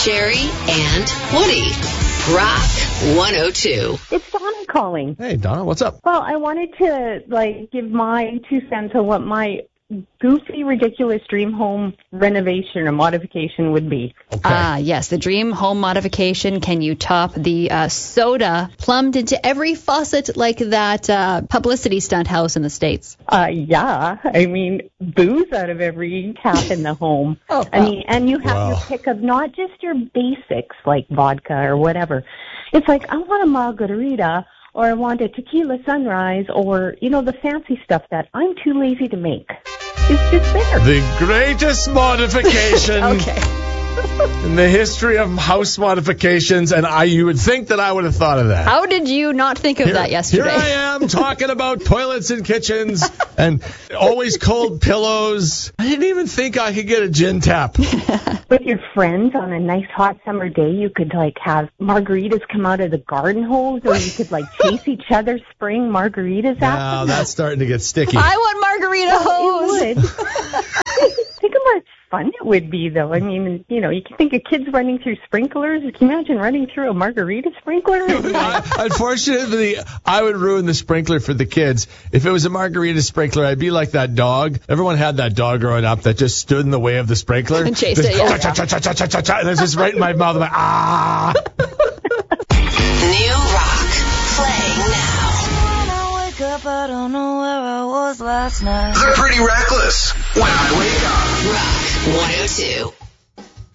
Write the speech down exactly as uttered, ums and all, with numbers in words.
Sherry, and Woody. Rock one oh two. It's Donna calling. Hey, Donna, what's up? Well, I wanted to, like, give my two cents on what my goofy, ridiculous dream home renovation or modification would be. Okay. Ah, yes, the dream home modification. Can you top the uh, soda plumbed into every faucet like that uh, publicity stunt house in the States? Uh, yeah. I mean, booze out of every tap in the home. Oh, I mean, and you have Wow. your pick of not just your basics like vodka or whatever. It's like, I want a margarita, or I want a tequila sunrise, or, you know, the fancy stuff that I'm too lazy to make. It's just there. The greatest modification Okay. in the history of house modifications, and I you would think that I would have thought of that. How did you not think of Here- that yesterday? Here I am talking about toilets and kitchens and always cold pillows. I didn't even think I could get a gin tap. With your friends on a nice hot summer day, you could, like, have margaritas come out of the garden hose, or you could, like, chase each other spraying margaritas Now at them. that's starting to get sticky. I want margarita hose. It would. Think how much fun it would be, though. I mean, you know, you can think of kids running through sprinklers. Can you imagine running through a margarita sprinkler? Uh, Unfortunately, I would ruin the sprinkler for the kids. If it was a margarita sprinkler, I'd be like that dog. Everyone had that dog growing up that just stood in the way of the sprinkler. And chased Just it, yeah. cha-cha-cha-cha-cha-cha-cha, and it's just right in my mouth. I'm like, ah. New rock. Play now. Up, I don't know where I was last night. They're pretty reckless when I wake up. Rock one oh two.